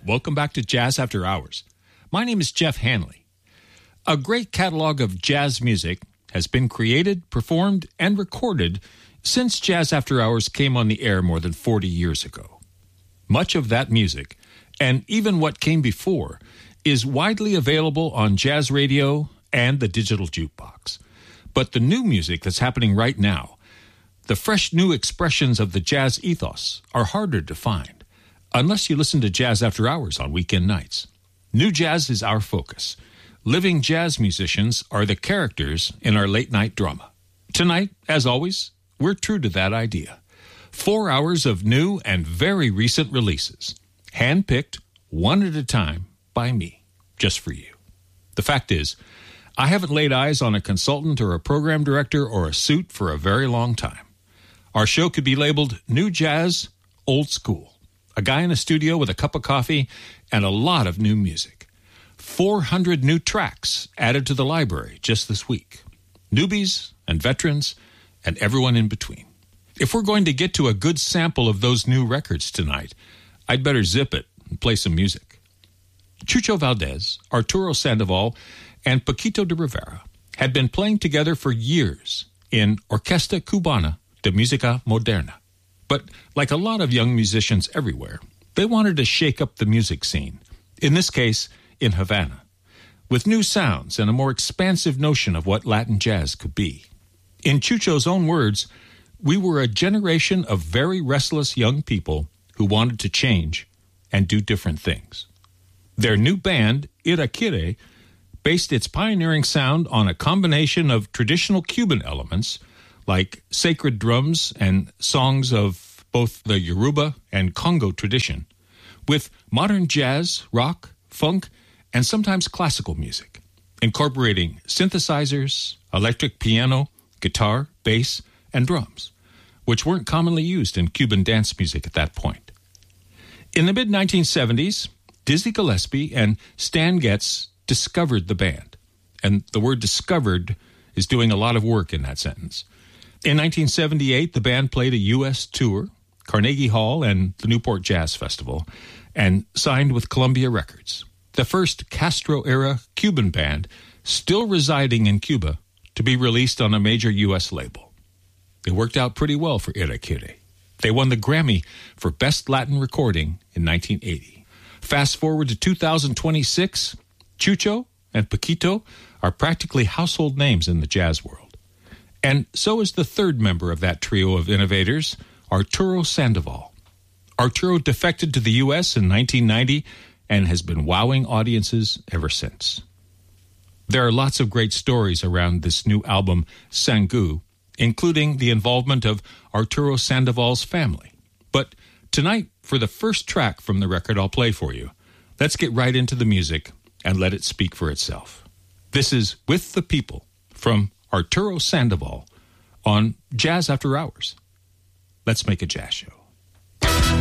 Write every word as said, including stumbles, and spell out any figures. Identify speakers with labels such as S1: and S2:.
S1: Welcome back to Jazz After Hours. My name is Jeff Hanley. A great catalog of jazz music has been created, performed, and recorded since Jazz After Hours came on the air more than forty years ago. Much of that music, and even what came before, is widely available on jazz radio and the digital jukebox. But the new music that's happening right now, the fresh new expressions of the jazz ethos, are harder to find, unless you listen to Jazz After Hours on weekend nights. New jazz is our focus. Living jazz musicians are the characters in our late-night drama. Tonight, as always, we're true to that idea. Four hours of new and very recent releases, hand-picked, one at a time, by me, just for you. The fact is, I haven't laid eyes on a consultant or a program director or a suit for a very long time. Our show could be labeled New Jazz, Old School. A guy in a studio with a cup of coffee and a lot of new music. four hundred new tracks added to the library just this week. Newbies and veterans and everyone in between. If we're going to get to a good sample of those new records tonight, I'd better zip it and play some music. Chucho Valdés, Arturo Sandoval, and Paquito de Rivera had been playing together for years in Orquesta Cubana de Música Moderna. But like a lot of young musicians everywhere, they wanted to shake up the music scene, in this case, in Havana, with new sounds and a more expansive notion of what Latin jazz could be. In Chucho's own words, we were a generation of very restless young people who wanted to change and do different things. Their new band, Iraquere, based its pioneering sound on a combination of traditional Cuban elements like sacred drums and songs of both the Yoruba and Congo tradition, with modern jazz, rock, funk, and sometimes classical music, incorporating synthesizers, electric piano, guitar, bass, and drums, which weren't commonly used in Cuban dance music at that point. In the mid nineteen seventies, Dizzy Gillespie and Stan Getz discovered the band, and the word discovered is doing a lot of work in that sentence. In nineteen seventy-eight, the band played a U S tour, Carnegie Hall and the Newport Jazz Festival, and signed with Columbia Records, the first Castro-era Cuban band still residing in Cuba to be released on a major U S label. It worked out pretty well for Iraquere. They won the Grammy for Best Latin Recording in nineteen eighty. Fast forward to two thousand twenty-six, Chucho and Paquito are practically household names in the jazz world. And so is the third member of that trio of innovators, Arturo Sandoval. Arturo defected to the U S in nineteen ninety and has been wowing audiences ever since. There are lots of great stories around this new album, Sangu, including the involvement of Arturo Sandoval's family. But tonight, for the first track from the record I'll play for you, let's get right into the music and let it speak for itself. This is With the People from Arturo Sandoval on Jazz After Hours. Let's make a jazz show.